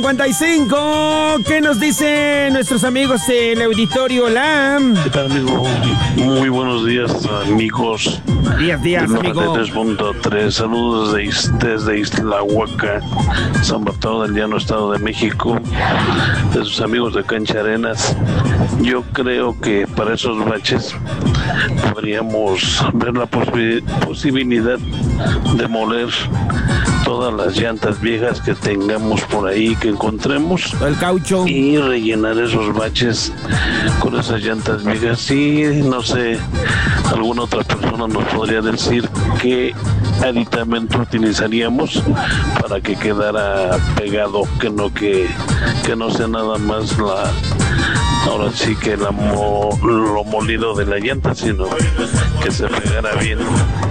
55. ¿Qué nos dicen nuestros amigos del auditorio? Hola. ¿Qué tal, amigo? Muy buenos días, amigos. Días, amigo. 93.3. Saludos desde Isla Huaca, San Bartolomé del Llano, Estado de México, de sus amigos de Cancha Arenas. Yo creo que para esos baches podríamos ver la posibilidad de moler todas las llantas viejas que tengamos por ahí, que encontremos, El caucho. y rellenar esos baches con esas llantas viejas. Y no sé, alguna otra persona nos podría decir qué aditamento utilizaríamos para que quedara pegado, que no sea nada más ahora sí que lo molido de la llanta, sino que se pegara bien.